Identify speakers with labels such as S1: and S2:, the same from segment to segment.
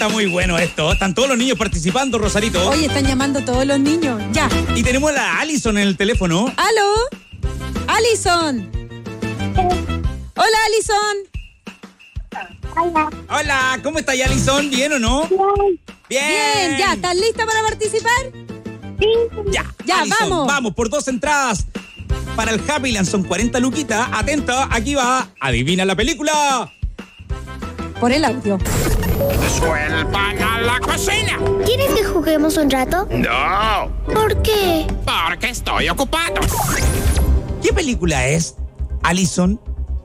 S1: está muy bueno esto. Están todos los niños participando, Rosarito.
S2: Oye, están llamando todos los niños. Ya.
S1: Y tenemos a la Alison en el teléfono.
S2: ¿Aló? Alison. Hola, Alison.
S3: Hola.
S1: Hola, ¿cómo estás, Alison? ¿Bien o no? Bien.
S2: Bien, ya. ¿Estás lista para participar?
S3: Sí.
S2: Ya,
S1: Alison,
S2: vamos.
S1: por 2 entradas para el Happyland. Son 40 luquitas. Atenta, aquí va. Adivina la película.
S2: Por el audio.
S4: ¡Suelpan a la cocina!
S3: ¿Quieres que juguemos un rato?
S4: ¡No!
S3: ¿Por qué?
S4: Porque estoy ocupado.
S1: ¿Qué película es, Alison?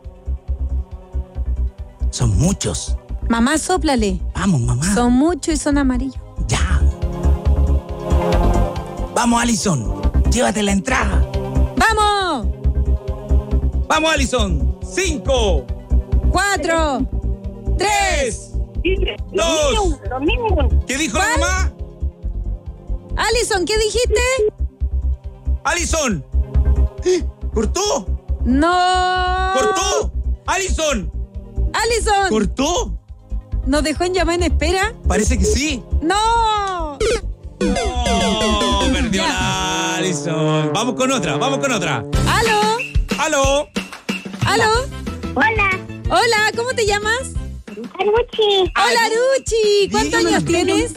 S1: Son muchos.
S2: Mamá, sóplale.
S1: Vamos, mamá.
S2: Son muchos y son amarillos.
S1: Ya. Vamos, Alison. Llévate la entrada.
S2: ¡Vamos!
S1: Vamos, Alison. 5,
S2: 4,
S1: 3, 2. ¿Qué dijo la mamá?
S2: Alison, ¿qué dijiste?
S1: Alison. ¿Cortó?
S2: No.
S1: ¿Cortó? Alison.
S2: Alison.
S1: ¿Cortó?
S2: ¿Nos dejó en llamada en espera?
S1: Parece que sí.
S2: ¡No!
S1: No, perdió la Alison. Vamos con otra.
S2: ¿Aló?
S1: ¿Aló?
S3: Hola.
S2: Hola, ¿cómo te llamas?
S3: Aruchi.
S2: Hola, Aruchi. ¿Cuántos
S1: Dígame.
S2: años tienes?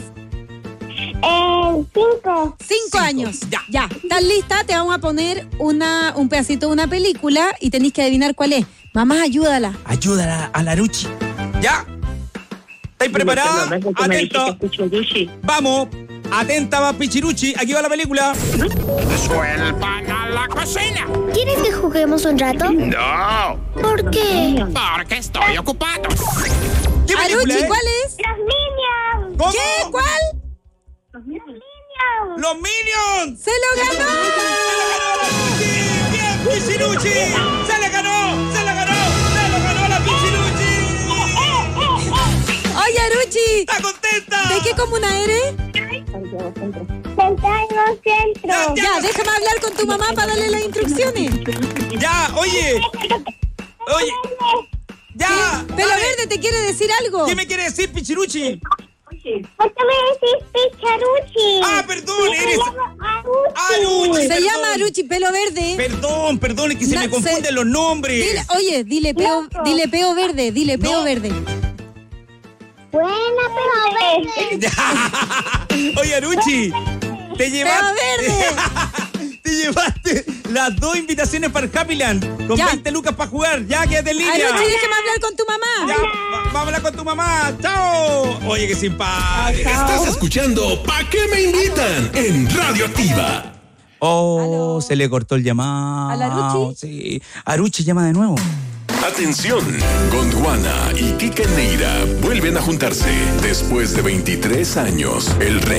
S3: 5.
S2: 5 años.
S1: Ya.
S2: ¿Estás lista? Te vamos a poner un pedacito de una película y tenés que adivinar cuál es. Mamá, ayúdala.
S1: Ayúdala a la Aruchi. ¿Ya? ¿Estáis preparada? Atento. Vamos. Atenta, va Pichiruchi. Aquí va la película.
S4: ¡Suelpan a la cocina!
S3: ¿Quieres que juguemos un rato?
S4: ¡No!
S3: ¿Por qué?
S4: Porque estoy ocupado.
S1: ¿Qué película
S2: Aruchi,
S1: es?
S2: ¿cuál es?
S3: Los niños.
S1: ¿Cómo?
S2: ¿Qué? ¿Cuál?
S3: Los niños.
S1: ¡Los Minions!
S2: ¡Se lo ganó!
S1: ¡Bien, Pichiruchi! ¡Se la ganó la Pichiruchi!
S2: Oye, Aruchi,
S1: ¡Está contenta!
S2: ¿de qué comuna eres?
S3: Santiago Centro.
S2: Ya, déjame hablar con tu mamá para darle las instrucciones.
S1: ¡Ya! ¡Oye! ¡Ya!
S2: Pelo
S1: dale.
S2: Verde te quiere decir algo.
S1: ¿Qué me quiere decir, Pichiruchi?
S3: ¿Por qué me decís Picharuchi?
S1: Ah, perdón, eres...
S3: Aruchi.
S1: Aruchi.
S2: Se
S1: perdón.
S2: llama Aruchi Pelo Verde.
S1: Perdón, es que se
S2: No,
S1: me confunden los nombres.
S2: Dile peo verde, dile peo
S1: No.
S2: verde.
S3: Buena, pero verde.
S1: Oye, Aruchi, te llevaste...
S2: verde.
S1: Te llevaste las 2 invitaciones para el Happyland con
S2: Ya.
S1: 20 lucas para jugar. Ya, quédate en línea.
S2: Aruchi, déjame hablar con tu mamá.
S1: Ya, vamos a hablar con tu mamá. ¡Chao! Oye, qué simpático.
S5: Estás escuchando ¿Pa' qué me invitan? En Radio Activa.
S1: Oh,
S2: ¿Aló?
S1: se le cortó el llamado.
S2: ¿A la Aruchi?
S1: Sí. Aruchi llama de nuevo.
S5: Atención, Gondwana y Kika Neira vuelven a juntarse después de 23 años. El